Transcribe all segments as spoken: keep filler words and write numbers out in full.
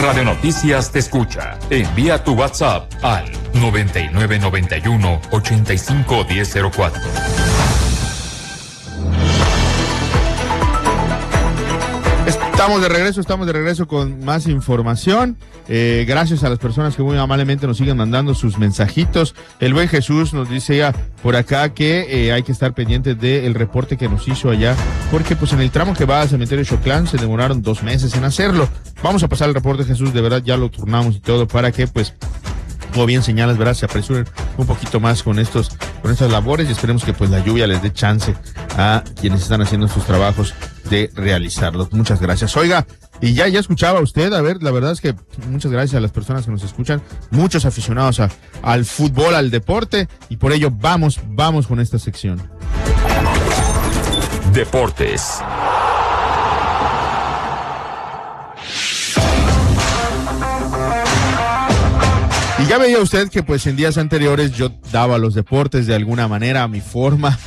Radio Noticias te escucha. Envía tu WhatsApp al noventa y nueve noventa y uno ochenta y cinco diez cero cuatro. Estamos de regreso, estamos de regreso con más información. Eh, gracias a las personas que muy amablemente nos siguen mandando sus mensajitos. El buen Jesús nos dice ya por acá que eh, hay que estar pendientes del reporte que nos hizo allá, porque pues en el tramo que va al cementerio Xoclán se demoraron dos meses en hacerlo. Vamos a pasar el reporte, Jesús, de verdad ya lo turnamos y todo para que pues, como bien señalas, ¿verdad?, se apresuren un poquito más con estos, con estas labores, y esperemos que pues la lluvia les dé chance a quienes están haciendo sus trabajos de realizarlos. Muchas gracias. Oiga, y ya, ya escuchaba usted, a ver, la verdad es que muchas gracias a las personas que nos escuchan, muchos aficionados a, al fútbol, al deporte, y por ello vamos, vamos con esta sección. Deportes. Y ya veía usted que pues en días anteriores yo daba los deportes de alguna manera a mi forma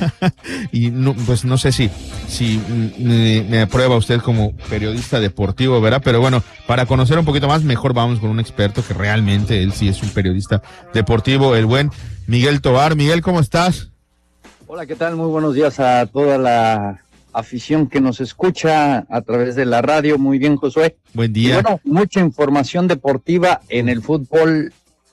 y no, pues no sé si, si me, me aprueba usted como periodista deportivo, ¿verdad? Pero bueno, para conocer un poquito más, mejor vamos con un experto que realmente él sí es un periodista deportivo, el buen Miguel Tovar. Miguel, ¿cómo estás? Hola, ¿qué tal? Muy buenos días a toda la afición que nos escucha a través de la radio. Muy bien, Josué. Buen día. Y bueno, mucha información deportiva en el fútbol,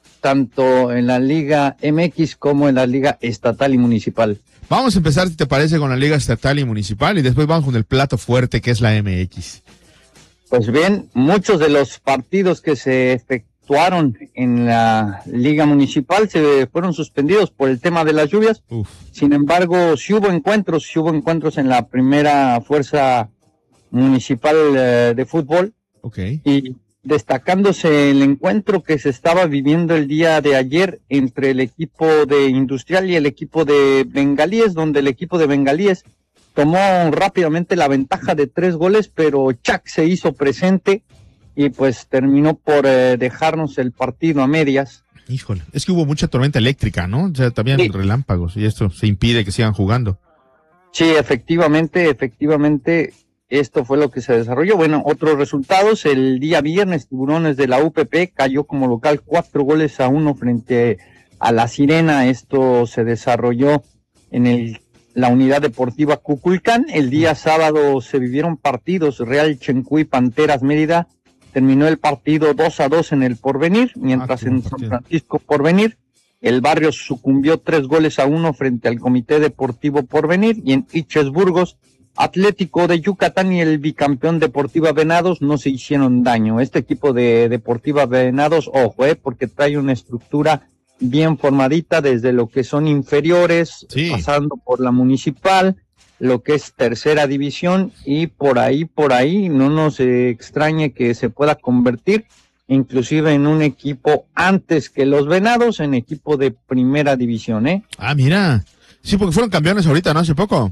tanto en la Liga M X como en la Liga Estatal y Municipal. Vamos a empezar, si te parece, con la Liga Estatal y Municipal, y después vamos con el plato fuerte que es la M X. Pues bien, muchos de los partidos que se efectuaron en la Liga Municipal se fueron suspendidos por el tema de las lluvias. Uf. Sin embargo, sí hubo encuentros, sí hubo encuentros en la primera fuerza municipal eh, de fútbol. Okay. Y destacándose el encuentro que se estaba viviendo el día de ayer entre el equipo de Industrial y el equipo de Bengalíes, donde el equipo de Bengalíes tomó rápidamente la ventaja de tres goles, pero Chac se hizo presente y pues terminó por eh, dejarnos el partido a medias. Híjole, es que hubo mucha tormenta eléctrica, ¿no? O sea, también sí. Relámpagos, y esto se impide que sigan jugando. Sí, efectivamente, efectivamente. Esto fue lo que se desarrolló. Bueno, otros resultados, el día viernes, Tiburones de la U P P cayó como local cuatro goles a uno frente a La Sirena. Esto se desarrolló en el, la unidad deportiva Cuculcán. El día sábado se vivieron partidos, Real Chencuy, Panteras Mérida. Terminó el partido dos a dos en el Porvenir, mientras ah, en San Francisco Porvenir, el Barrio sucumbió tres goles a uno frente al Comité Deportivo Porvenir, y en Iches Burgos, Atlético de Yucatán y el bicampeón Deportiva Venados no se hicieron daño. Este equipo de Deportiva Venados, ojo, eh, porque trae una estructura bien formadita desde lo que son inferiores, sí, pasando por la municipal, lo que es tercera división, y por ahí, por ahí, no nos eh, extrañe que se pueda convertir inclusive en un equipo antes que los Venados, en equipo de primera división, ¿eh? Ah, mira, sí, porque fueron campeones ahorita, ¿no? Hace poco.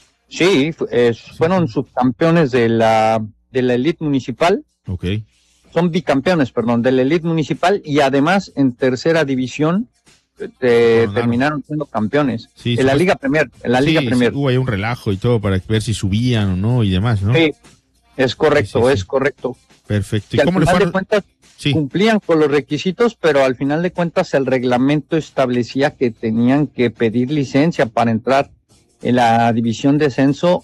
Sí, eh, fueron subcampeones de la de la elite municipal. Okay. Son bicampeones, perdón, de la elite municipal, y además en tercera división eh, no, terminaron siendo campeones. Sí, en la Liga Premier, en la sí, Liga Premier. Sí, hubo ahí un relajo y todo para ver si subían o no y demás, ¿no? Sí, es correcto, sí, sí, es sí. correcto. Perfecto. ¿Y cómo le fueron? De cuentas, sí. Cumplían con los requisitos, pero al final de cuentas el reglamento establecía que tenían que pedir licencia para entrar en la división de ascenso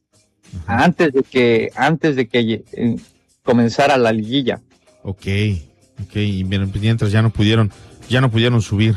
Ajá. antes de que antes de que eh, comenzara la liguilla. Okay, okay, y mientras ya no pudieron ya no pudieron subir.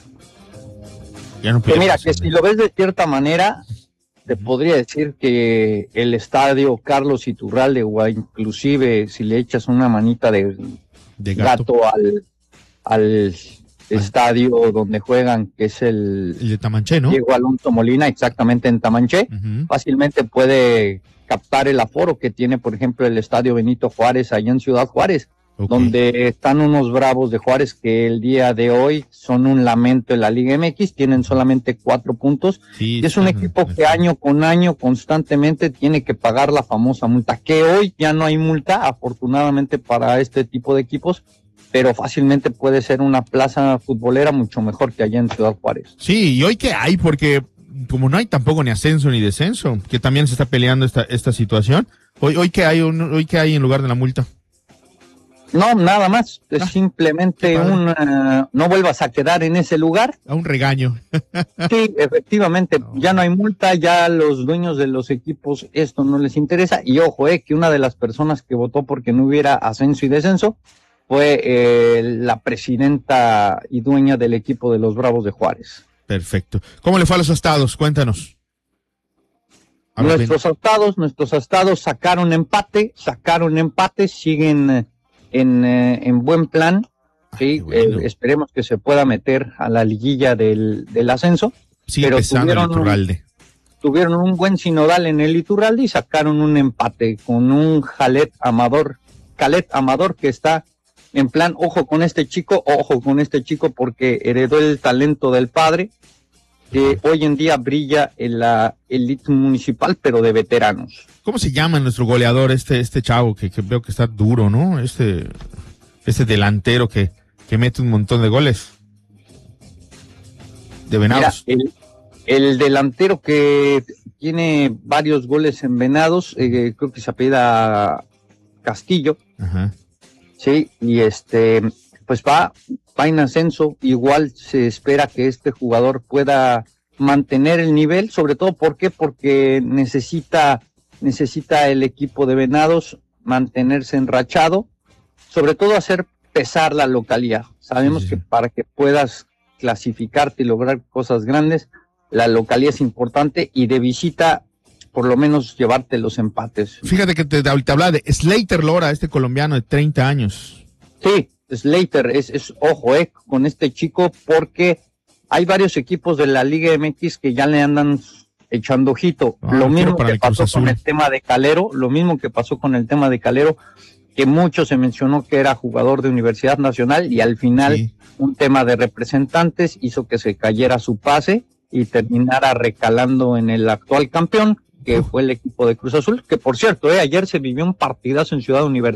Ya no pudieron. Que mira, subir. Que si lo ves de cierta manera, te uh-huh. podría decir que el estadio Carlos Iturralde, o inclusive si le echas una manita de, de gato. gato al al estadio donde juegan, que es el, el de Tamanché, ¿no? Diego Alonso Molina, exactamente en Tamanché, uh-huh. fácilmente puede captar el aforo que tiene, por ejemplo, el estadio Benito Juárez, allá en Ciudad Juárez, okay. donde están unos Bravos de Juárez que el día de hoy son un lamento en la Liga M X, tienen solamente cuatro puntos, sí, y es un sí, equipo sí. que año con año constantemente tiene que pagar la famosa multa, que hoy ya no hay multa, afortunadamente para este tipo de equipos, pero fácilmente puede ser una plaza futbolera mucho mejor que allá en Ciudad Juárez. Sí, y hoy que hay, porque como no hay tampoco ni ascenso ni descenso, que también se está peleando esta esta situación, hoy hoy que hay un, hoy que hay en lugar de la multa. No, nada más, es ah, simplemente un, uh, no vuelvas a quedar en ese lugar. A un regaño. Sí, efectivamente, no. Ya no hay multa, ya los dueños de los equipos esto no les interesa, y ojo, eh, que una de las personas que votó porque no hubiera ascenso y descenso fue eh, la presidenta y dueña del equipo de los Bravos de Juárez. Perfecto. ¿Cómo le fue a los Astados? Cuéntanos. Nuestros astados, nuestros astados sacaron empate, sacaron empate, siguen en, en buen plan, sí, bueno. eh, esperemos que se pueda meter a la liguilla del, del ascenso. Sigue pero pesando el Iturralde. Un, tuvieron un buen sinodal en el Iturralde y sacaron un empate con un Jalet Amador, Calet Amador que está en plan, ojo con este chico, ojo con este chico porque heredó el talento del padre, que hoy en día brilla en la elite municipal, pero de veteranos. ¿Cómo se llama nuestro goleador, este este chavo que, que veo que está duro, ¿no? Este este delantero que, que mete un montón de goles. De Venados. Mira, el, el delantero que tiene varios goles en Venados, eh, creo que se apellida Castillo. Ajá. Sí, y este, pues va, va en ascenso. Igual se espera que este jugador pueda mantener el nivel, sobre todo ¿por qué? Porque necesita, necesita el equipo de Venados mantenerse enrachado, sobre todo hacer pesar la localidad. Sabemos sí, sí. que para que puedas clasificarte y lograr cosas grandes, la localidad es importante y de visita por lo menos llevarte los empates. Fíjate que te, te hablaba de Slater Lora, este colombiano de treinta años. Sí, Slater, es, es ojo, eh, con este chico, porque hay varios equipos de la Liga M X que ya le andan echando ojito. Ah, lo mismo que pasó con el tema de Calero, lo mismo que pasó con el tema de Calero, que mucho se mencionó que era jugador de Universidad Nacional y al final sí. un tema de representantes hizo que se cayera su pase y terminara recalando en el actual campeón, que fue el equipo de Cruz Azul, que por cierto, eh, ayer se vivió un partidazo en Ciudad Universitaria.